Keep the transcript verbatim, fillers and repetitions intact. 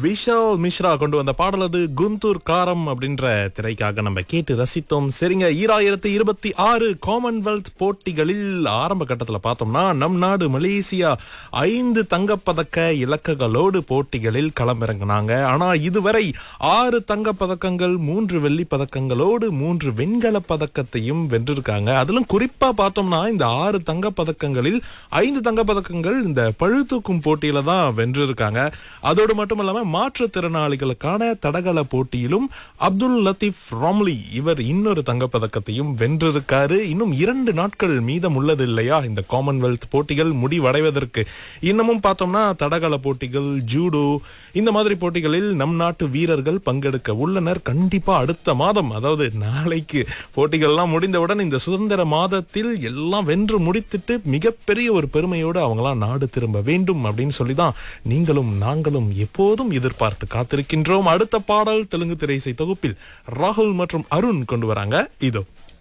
விஷால் மிஸ்ரா கொண்டு வந்த பாடல் அது குந்தூர் காரம் அப்படின்ற திரைக்காக நம்ம கேட்டு ரசித்தோம். சரிங்க, ஈராயிரத்தி இருபத்தி ஆறு காமன்வெல்த் போட்டிகளில் ஆரம்ப கட்டத்துல பார்த்தோம்னா நம் நாடு மலேசியா ஐந்து தங்கப்பதக்க இலக்குகளோடு போட்டிகளில் களமிறங்கினாங்க. ஆனா இதுவரை ஆறு தங்க பதக்கங்கள், மூன்று வெள்ளி பதக்கங்களோடு மூன்று வெண்கல பதக்கத்தையும் வென்றிருக்காங்க. அதிலும் குறிப்பா பார்த்தோம்னா இந்த ஆறு தங்க பதக்கங்களில் ஐந்து தங்க பதக்கங்கள் இந்த பழுதூக்கும் போட்டியில தான் வென்றிருக்காங்க. அதோடு மட்டுமல்லாம மாற்றுத்திறனாளிகளுக்கான தடகள போட்டியிலும் அப்துல் லத்தீப் ராம்லி இவர் இன்னொரு தங்கப்பதக்கத்தையும் வென்றிருக்காரு. இன்னும் இரண்டு நாட்கள் மீதம் உள்ளது இல்லையா இந்த காமன்வெல்த் போட்டிகள் முடிவடைவதற்கு. இன்னமும் பார்த்தோம்னா தடகள போட்டிகள், ஜூடோ இந்த மாதிரி போட்டிகளில் நம் நாட்டு வீரர்கள் பங்கெடுக்க உள்ளனர். கண்டிப்பா அடுத்த மாதம், அதாவது நாளைக்கு போட்டிகள்லாம் முடிந்தவுடன் இந்த சுதந்திர மாதத்தில் எல்லாம் வென்று முடித்துட்டு மிகப்பெரிய ஒரு பெருமையோடு அவங்களாம் நாடு திரும்ப வேண்டும் அப்படின்னு சொல்லிதான் நீங்களும் நாங்களும் எப்போதும் எதிர்பார்த்து காத்திருக்கின்றோம். அடுத்த பாடல் தெலுங்கு திரையிசை தொகுப்பில் ராகுல் மற்றும் அருண் கொண்டு வராங்க. இதோ